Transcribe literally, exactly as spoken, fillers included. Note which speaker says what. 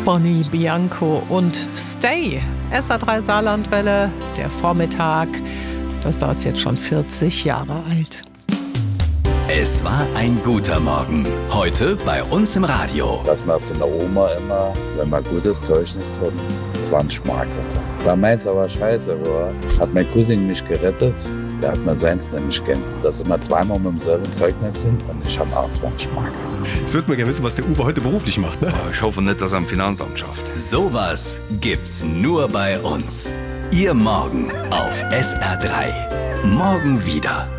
Speaker 1: Bonnie Bianco und Stay. S R drei Saarlandwelle, der Vormittag. Das da ist jetzt schon vierzig Jahre alt.
Speaker 2: Es war ein guter Morgen. Heute bei uns im Radio.
Speaker 3: Dass man von der Oma immer, wenn man gutes Zeugnis hat, zwanzig Mark hatte. Da meint's aber scheiße, war, hat mein Cousin mich gerettet. Der hat mir seins nämlich kennen. Dass immer zweimal mit demselben Zeugnis sind und ich habe auch zwanzig Mark.
Speaker 4: Jetzt wird man gerne wissen, was der Uwe heute beruflich macht, ne?
Speaker 5: Ich hoffe nicht, dass er am Finanzamt schafft.
Speaker 2: Sowas gibt's nur bei uns. Ihr Morgen auf S R drei. Morgen wieder.